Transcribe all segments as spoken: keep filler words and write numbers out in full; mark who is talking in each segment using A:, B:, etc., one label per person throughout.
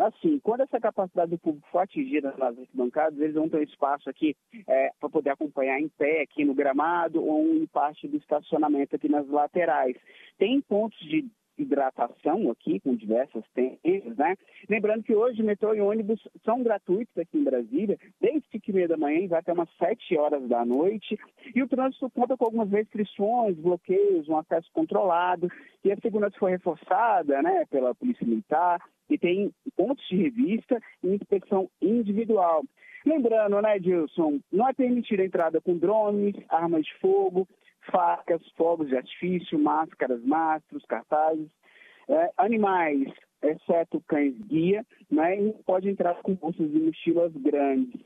A: assim, quando essa capacidade do público for atingida nas arquibancadas, eles vão ter um espaço aqui é, para poder acompanhar em pé aqui no gramado ou em parte do estacionamento aqui nas laterais. Tem pontos de hidratação aqui, com diversas tendas, né? Lembrando que hoje metrô e ônibus são gratuitos aqui em Brasília, desde cinco e meia da manhã e vai até umas sete horas da noite, e o trânsito conta com algumas restrições, bloqueios, um acesso controlado, e a segurança foi reforçada, né, pela Polícia Militar, e tem pontos de revista e inspeção individual. Lembrando, né, Dilson, não é permitida a entrada com drones, armas de fogo, facas, fogos de artifício, máscaras, mastros, cartazes, é, animais, exceto cães-guia, né, e não pode entrar com bolsas e mochilas grandes.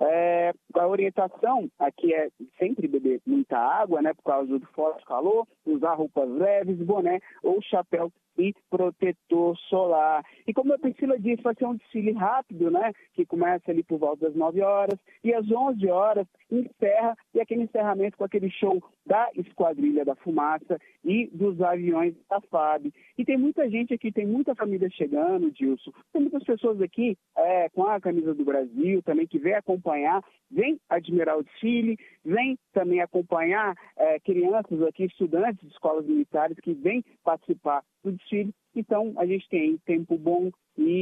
A: É, a orientação aqui é sempre beber muita água, né, por causa do forte calor, usar roupas leves, boné ou chapéu e protetor solar. E como a Priscila disse, vai ser um desfile rápido, né, que começa ali por volta das nove horas e às onze horas encerra, e aquele encerramento com aquele show da Esquadrilha da Fumaça e dos aviões da F A B. E tem muita gente aqui, tem muita família chegando, Dilson, tem muitas pessoas aqui é, com a camisa do Brasil também que vem acompanhar, vem admirar o desfile, vem também acompanhar é, crianças aqui, estudantes de escolas militares que vêm participar do desfile. Então, a gente tem tempo bom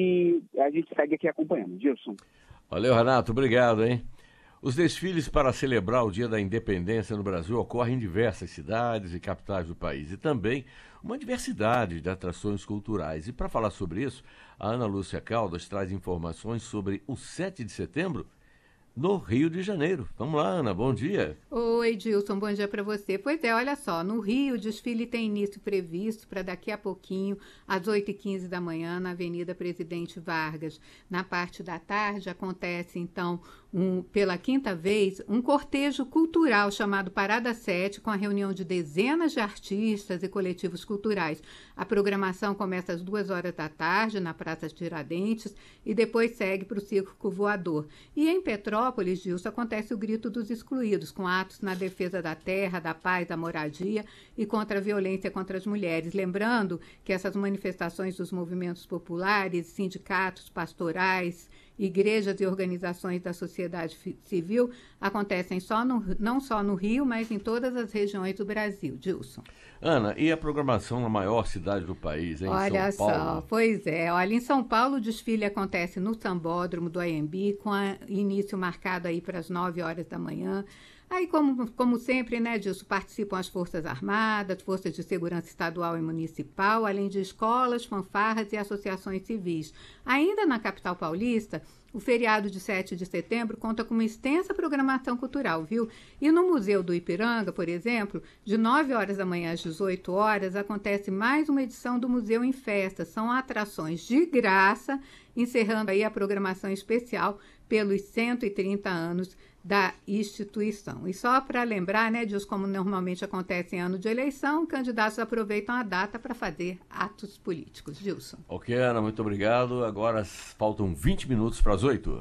A: e a gente segue aqui acompanhando. Gilson.
B: Valeu, Renato. Obrigado, hein? Os desfiles para celebrar o Dia da Independência no Brasil ocorrem em diversas cidades e capitais do país e também uma diversidade de atrações culturais. E para falar sobre isso, a Ana Lúcia Caldas traz informações sobre o sete de setembro no Rio de Janeiro. Vamos lá, Ana, bom dia.
C: Oi, Dilson, bom dia para você. Pois é, olha só, no Rio o desfile tem início previsto para daqui a pouquinho, às oito e quinze da manhã, na Avenida Presidente Vargas. Na parte da tarde acontece, então, um, pela quinta vez, um cortejo cultural chamado Parada sete, com a reunião de dezenas de artistas e coletivos culturais. A programação começa às duas horas da tarde, na Praça Tiradentes, e depois segue para o Circo Voador. E em Petrópolis, Gilson, acontece o Grito dos Excluídos, com atos na defesa da terra, da paz, da moradia e contra a violência contra as mulheres. Lembrando que essas manifestações dos movimentos populares, sindicatos, pastorais, igrejas e organizações da sociedade civil acontecem só no, não só no Rio, mas em todas as regiões do Brasil. Gilson.
B: Ana, e a programação na maior cidade do país, em
C: olha
B: São Paulo?
C: Só, pois é. Olha, em São Paulo o desfile acontece no Sambódromo do Anhembi, com a, início marcado aí para as nove horas da manhã. Aí, como, como sempre, né, disso, participam as Forças Armadas, Forças de Segurança Estadual e Municipal, além de escolas, fanfarras e associações civis. Ainda na capital paulista, o feriado de sete de setembro conta com uma extensa programação cultural, viu? E no Museu do Ipiranga, por exemplo, de nove horas da manhã às dezoito horas, acontece mais uma edição do Museu em Festa. São atrações de graça, encerrando aí a programação especial pelos cento e trinta anos da instituição. E só para lembrar, né, disso, como normalmente acontece em ano de eleição, candidatos aproveitam a data para fazer atos políticos. Gilson.
B: Ok, Ana, muito obrigado. Agora faltam vinte minutos para as oito.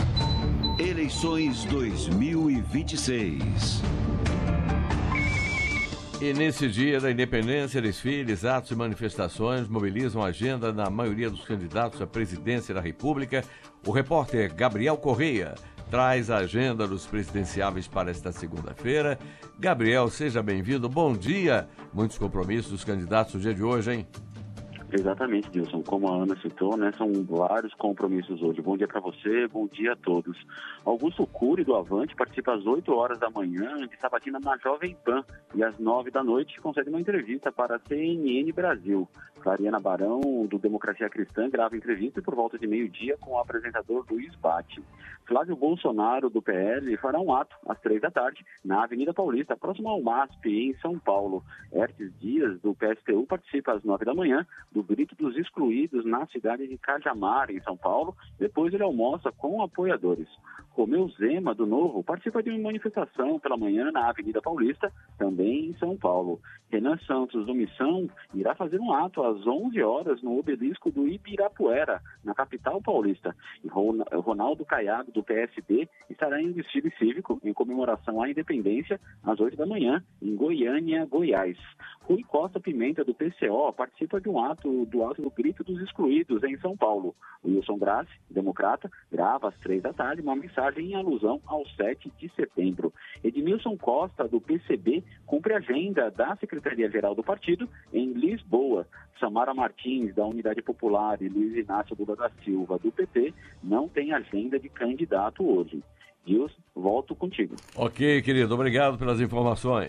D: Eleições dois mil e vinte e seis.
B: E nesse dia da independência, desfiles, atos e manifestações mobilizam a agenda da maioria dos candidatos à presidência da República. O repórter Gabriel Correia traz a agenda dos presidenciáveis para esta segunda-feira. Gabriel, seja bem-vindo. Bom dia. Muitos compromissos dos candidatos no dia de hoje, hein?
E: Exatamente, Dilson. Como a Ana citou, né, são vários compromissos hoje. Bom dia para você, bom dia a todos. Augusto Cury, do Avante, participa às oito horas da manhã de sabatina na Jovem Pan e às nove da noite concede uma entrevista para a C N N Brasil. Clariana Barão, do Democracia Cristã, grava entrevista por volta de meio-dia com o apresentador Luiz Bate. Flávio Bolsonaro, do P L, fará um ato às três da tarde na Avenida Paulista, próximo ao M A S P, em São Paulo. Hertes Dias, do P S T U, participa às nove da manhã do Grito dos Excluídos na cidade de Cajamar, em São Paulo. Depois ele almoça com apoiadores. Romeu Zema, do Novo, participa de uma manifestação pela manhã na Avenida Paulista, também em São Paulo. Renan Santos, do Missão, irá fazer um ato às onze horas no obelisco do Ibirapuera, na capital paulista. E Ronaldo Caiado, do P S B, estará em desfile cívico em comemoração à independência às oito da manhã, em Goiânia, Goiás. Rui Costa Pimenta, do P C O, participa de um ato do ato do Grito dos Excluídos, em São Paulo. Wilson Grassi, democrata, grava às três da tarde uma mensagem em alusão ao sete de setembro. Edmilson Costa, do P C B, cumpre a agenda da Secretaria-Geral do partido em Lisboa. Samara Martins, da Unidade Popular, e Luiz Inácio Lula da Silva, do P T, não tem agenda de candidato hoje. Gilson, volto contigo.
B: Ok, querido, obrigado pelas informações.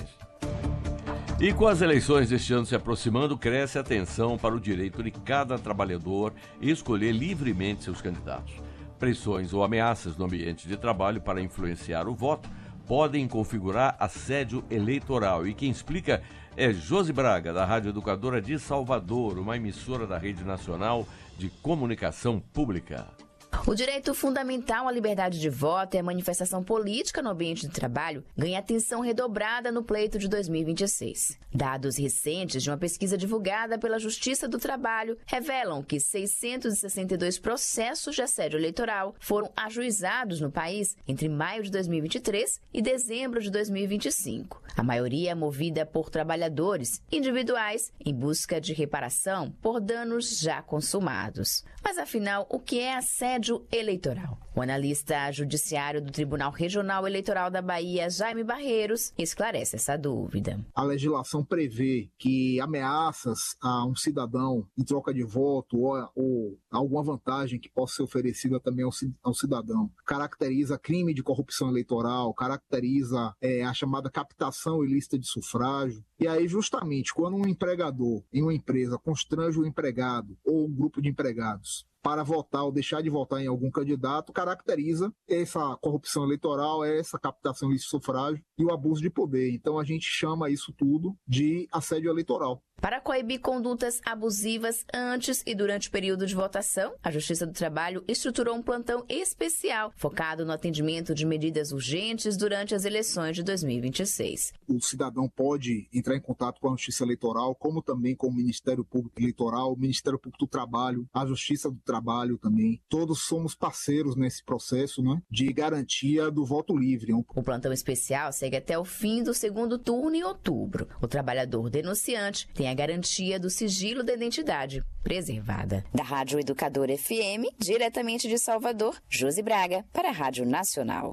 B: E com as eleições deste ano se aproximando, cresce a atenção para o direito de cada trabalhador escolher livremente seus candidatos. Pressões ou ameaças no ambiente de trabalho para influenciar o voto podem configurar assédio eleitoral. E quem explica é Josi Braga, da Rádio Educadora de Salvador, uma emissora da Rede Nacional de Comunicação Pública.
F: O direito fundamental à liberdade de voto e à manifestação política no ambiente de trabalho ganha atenção redobrada no pleito de dois mil e vinte e seis. Dados recentes de uma pesquisa divulgada pela Justiça do Trabalho revelam que seiscentos e sessenta e dois processos de assédio eleitoral foram ajuizados no país entre maio de dois mil e vinte e três e dezembro de dois mil e vinte e cinco. A maioria é movida por trabalhadores individuais em busca de reparação por danos já consumados. Mas afinal, o que é assédio eleitoral? O analista judiciário do Tribunal Regional Eleitoral da Bahia, Jaime Barreiros, esclarece essa dúvida.
G: A legislação prevê que ameaças a um cidadão em troca de voto ou, ou alguma vantagem que possa ser oferecida também ao, ao cidadão caracteriza crime de corrupção eleitoral, caracteriza é, a chamada captação ilícita de sufrágio. E aí, justamente, quando um empregador em uma empresa constrange o empregado ou um grupo de empregados para votar ou deixar de votar em algum candidato, caracteriza essa corrupção eleitoral, essa captação de sufrágio e o abuso de poder. Então a gente chama isso tudo de assédio eleitoral.
F: Para coibir condutas abusivas antes e durante o período de votação, a Justiça do Trabalho estruturou um plantão especial focado no atendimento de medidas urgentes durante as eleições de dois mil e vinte e seis.
G: O cidadão pode entrar em contato com a Justiça Eleitoral, como também com o Ministério Público Eleitoral, o Ministério Público do Trabalho, a Justiça do Trabalho também. Todos somos parceiros nesse processo, né, de garantia do voto livre.
F: O plantão especial segue até o fim do segundo turno em outubro. O trabalhador denunciante tem a garantia do sigilo da identidade preservada. Da Rádio Educadora F M, diretamente de Salvador, Josi Braga, para a Rádio Nacional.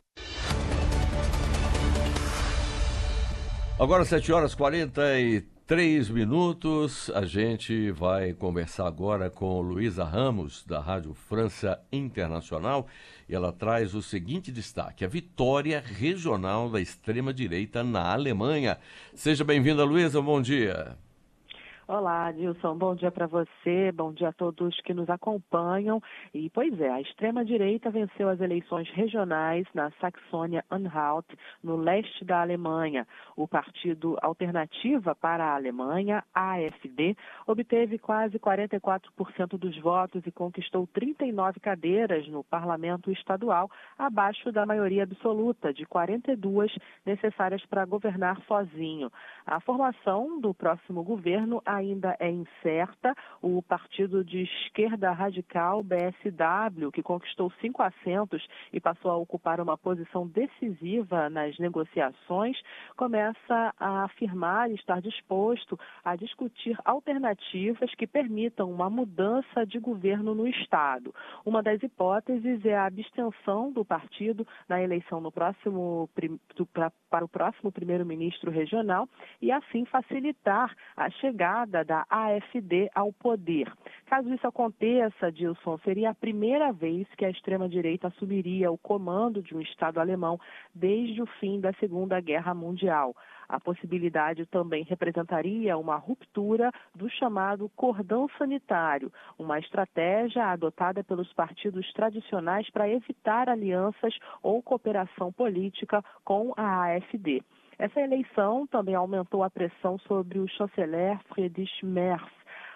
B: Agora, sete horas e quarenta e três minutos, a gente vai conversar agora com Luísa Ramos, da Rádio França Internacional, e ela traz o seguinte destaque: a vitória regional da extrema-direita na Alemanha. Seja bem-vinda, Luísa, bom dia.
H: Olá, Dilson, bom dia para você, bom dia a todos que nos acompanham. E, pois é, a extrema-direita venceu as eleições regionais na Saxônia-Anhalt, no leste da Alemanha. O partido Alternativa para a Alemanha, A F D, obteve quase quarenta e quatro por cento dos votos e conquistou trinta e nove cadeiras no parlamento estadual, abaixo da maioria absoluta, de quarenta e duas necessárias para governar sozinho. A formação do próximo governo ainda é incerta. O partido de esquerda radical, B S W, que conquistou cinco assentos e passou a ocupar uma posição decisiva nas negociações, começa a afirmar e estar disposto a discutir alternativas que permitam uma mudança de governo no Estado. Uma das hipóteses é a abstenção do partido na eleição no próximo, para o próximo primeiro-ministro regional e, assim, facilitar a chegada da A F D ao poder. Caso isso aconteça, Dilson, seria a primeira vez que a extrema-direita assumiria o comando de um Estado alemão desde o fim da Segunda Guerra Mundial. A possibilidade também representaria uma ruptura do chamado cordão sanitário, uma estratégia adotada pelos partidos tradicionais para evitar alianças ou cooperação política com a A F D. Essa eleição também aumentou a pressão sobre o chanceler Friedrich Merz.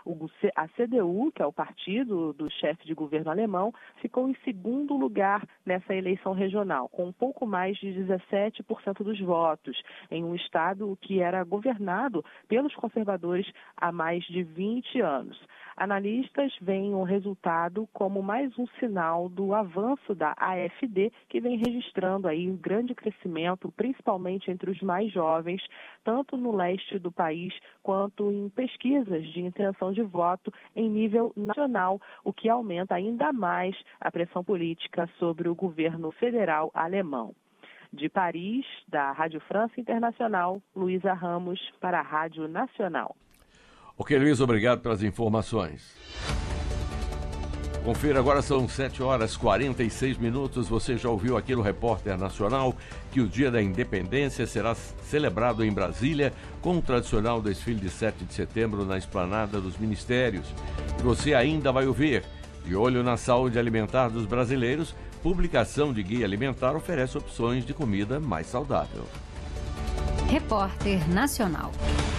H: A C D U, que é o partido do chefe de governo alemão, ficou em segundo lugar nessa eleição regional, com um pouco mais de dezessete por cento dos votos, em um estado que era governado pelos conservadores há mais de vinte anos. Analistas veem o resultado como mais um sinal do avanço da A F D, que vem registrando aí um grande crescimento, principalmente entre os mais jovens, tanto no leste do país quanto em pesquisas de intenção de voto em nível nacional, o que aumenta ainda mais a pressão política sobre o governo federal alemão. De Paris, da Rádio França Internacional, Luísa Ramos, para a Rádio Nacional.
B: Ok, Luiz, obrigado pelas informações. Confira, agora são sete horas e quarenta e seis minutos. Você já ouviu aqui no Repórter Nacional que o Dia da Independência será celebrado em Brasília com o tradicional desfile de sete de setembro na Esplanada dos Ministérios. E você ainda vai ouvir, de olho na saúde alimentar dos brasileiros, publicação de guia alimentar oferece opções de comida mais saudável.
I: Repórter Nacional.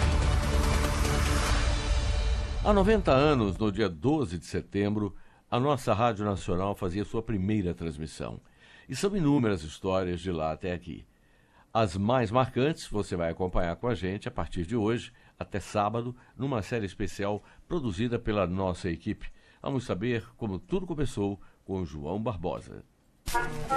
B: Há noventa anos, no dia doze de setembro, a nossa Rádio Nacional fazia sua primeira transmissão. E são inúmeras histórias de lá até aqui. As mais marcantes você vai acompanhar com a gente a partir de hoje, até sábado, numa série especial produzida pela nossa equipe. Vamos saber como tudo começou com João Barbosa.